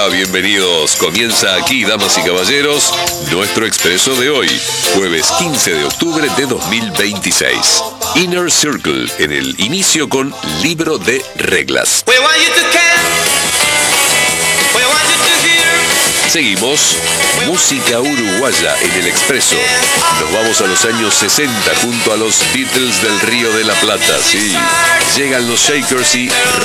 va? Bienvenidos. Comienza aquí, damas y caballeros, nuestro expreso de hoy, jueves 15 de octubre de 2026. Inner Circle, en el inicio con libro de reglas. Seguimos, música uruguaya en el expreso. Nos vamos a los años 60 junto a los Beatles del Río de la Plata, sí. Llegan los Shakers y